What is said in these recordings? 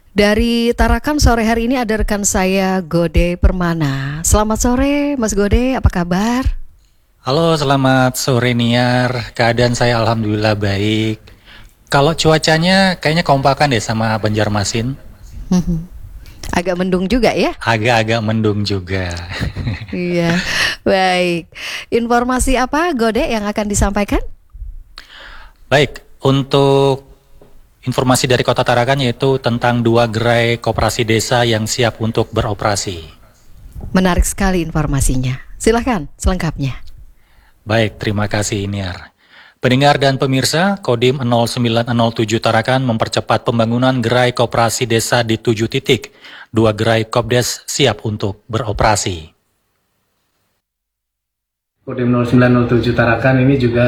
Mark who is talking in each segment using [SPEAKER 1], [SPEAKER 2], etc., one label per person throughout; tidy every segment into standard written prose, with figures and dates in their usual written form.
[SPEAKER 1] Dari Tarakan sore hari ini ada rekan saya Gode Permana. Selamat sore Mas Gode, apa kabar?
[SPEAKER 2] Halo, selamat sore Niar. Keadaan saya alhamdulillah baik. Kalau cuacanya kayaknya kompakan deh sama Banjarmasin.
[SPEAKER 1] Agak mendung juga ya?
[SPEAKER 2] Agak-agak mendung juga.
[SPEAKER 1] Iya, baik. Informasi apa Gode yang akan disampaikan?
[SPEAKER 2] Baik, untuk informasi dari Kota Tarakan yaitu tentang 2 gerai koperasi desa yang siap untuk beroperasi.
[SPEAKER 1] Menarik sekali informasinya. Silahkan selengkapnya.
[SPEAKER 2] Baik, terima kasih Niar. Pendengar dan pemirsa, Kodim 0907 Tarakan mempercepat pembangunan gerai koperasi desa di 7 titik. 2 gerai Kopdes siap untuk beroperasi.
[SPEAKER 3] Kodim 0907 Tarakan ini juga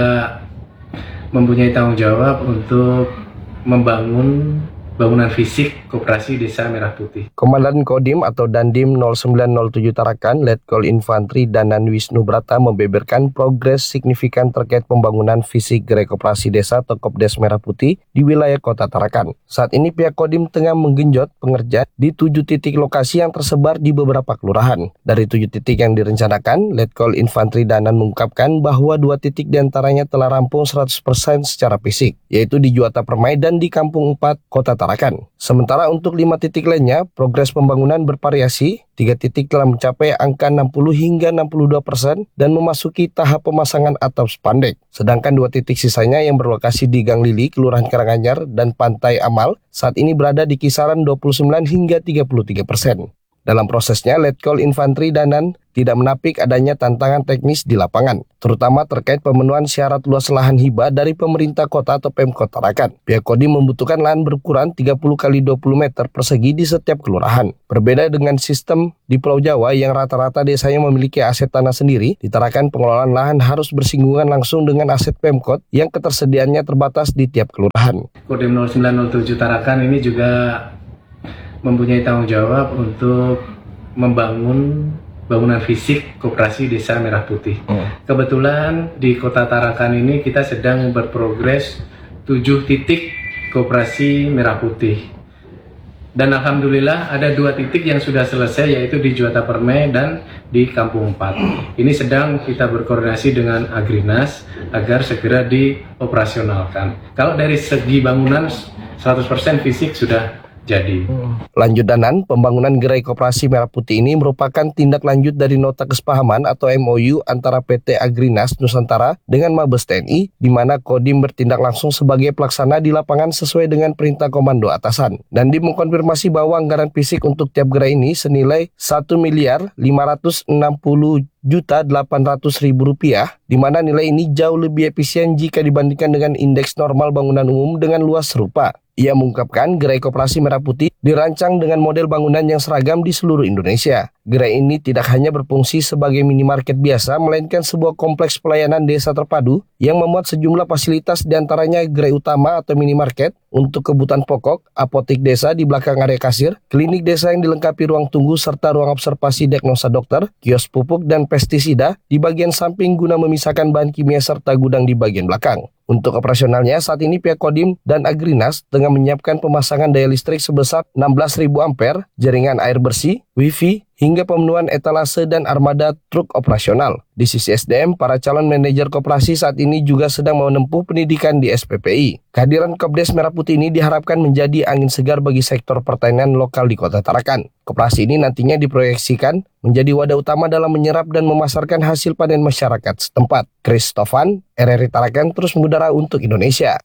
[SPEAKER 3] mempunyai tanggung jawab untuk membangun bangunan fisik Koperasi Desa Merah Putih.
[SPEAKER 4] Komandan Kodim atau Dandim 0907 Tarakan, Letkol Infantri Danan Wisnu Brata membeberkan progres signifikan terkait pembangunan fisik gerai koperasi desa atau Kopdes Merah Putih di wilayah Kota Tarakan. Saat ini pihak Kodim tengah menggenjot pengerjaan di 7 titik lokasi yang tersebar di beberapa kelurahan. Dari 7 titik yang direncanakan, Letkol Infantri Danan mengungkapkan bahwa 2 titik diantaranya telah rampung 100% secara fisik, yaitu di Juwata Permai dan di Kampung 4, Kota Tarakan. Sementara untuk 5 titik lainnya, progres pembangunan bervariasi. 3 titik telah mencapai angka 60 hingga 62% dan memasuki tahap pemasangan atap spandek. Sedangkan 2 titik sisanya yang berlokasi di Gang Lili, Kelurahan Karanganyar, dan Pantai Amal saat ini berada di kisaran 29 hingga 33%. Dalam prosesnya, Letkol Infantri Danan tidak menapik adanya tantangan teknis di lapangan, terutama terkait pemenuhan syarat luas lahan hibah dari pemerintah kota atau Pemkot Tarakan. Pihak Kodim membutuhkan lahan berukuran 30 x 20 meter persegi di setiap kelurahan. Berbeda dengan sistem di Pulau Jawa yang rata-rata desanya memiliki aset tanah sendiri, di Tarakan pengelolaan lahan harus bersinggungan langsung dengan aset Pemkot yang ketersediaannya terbatas di tiap kelurahan.
[SPEAKER 3] Kodim 0907 Tarakan ini juga mempunyai tanggung jawab untuk membangun bangunan fisik Koperasi Desa Merah Putih. Kebetulan di Kota Tarakan ini kita sedang berprogres 7 titik Koperasi Merah Putih. Dan alhamdulillah ada 2 titik yang sudah selesai, yaitu di Juwata Permai dan di Kampung 4. Ini sedang kita berkoordinasi dengan Agrinas agar segera dioperasionalkan. Kalau dari segi bangunan 100% fisik sudah jadi.
[SPEAKER 4] Lanjut Danan, pembangunan gerai koperasi Merah Putih ini merupakan tindak lanjut dari nota kesepahaman atau MOU antara PT Agrinas Nusantara dengan Mabes TNI, di mana Kodim bertindak langsung sebagai pelaksana di lapangan sesuai dengan perintah komando atasan. Dan mengkonfirmasi bahwa anggaran fisik untuk tiap gerai ini senilai Rp1.560.800.000, di mana nilai ini jauh lebih efisien jika dibandingkan dengan indeks normal bangunan umum dengan luas serupa. Ia mengungkapkan gerai koperasi Merah Putih dirancang dengan model bangunan yang seragam di seluruh Indonesia. Gerai ini tidak hanya berfungsi sebagai minimarket biasa, melainkan sebuah kompleks pelayanan desa terpadu yang memuat sejumlah fasilitas, diantaranya gerai utama atau minimarket untuk kebutuhan pokok, apotek desa di belakang area kasir, klinik desa yang dilengkapi ruang tunggu serta ruang observasi diagnosa dokter, kios pupuk dan pestisida di bagian samping guna memisahkan bahan kimia serta gudang di bagian belakang. Untuk operasionalnya, saat ini pihak Kodim dan Agrinas tengah menyiapkan pemasangan daya listrik sebesar 16.000 ampere, jaringan air bersih, wifi, hingga pemenuhan etalase dan armada truk operasional. Di sisi SDM, para calon manajer koperasi saat ini juga sedang menempuh pendidikan di SPPI. Kehadiran Kopdes Merah Putih ini diharapkan menjadi angin segar bagi sektor pertanian lokal di Kota Tarakan. Koperasi ini nantinya diproyeksikan menjadi wadah utama dalam menyerap dan memasarkan hasil panen masyarakat setempat. Chris Tovan, RRI Tarakan terus mengudara untuk Indonesia.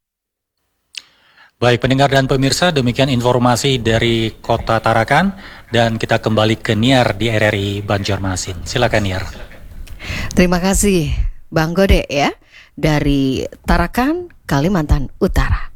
[SPEAKER 2] Baik pendengar dan pemirsa, demikian informasi dari Kota Tarakan dan kita kembali ke Niar di RRI Banjarmasin. Silakan Niar.
[SPEAKER 1] Terima kasih Bang Gode ya, dari Tarakan, Kalimantan Utara.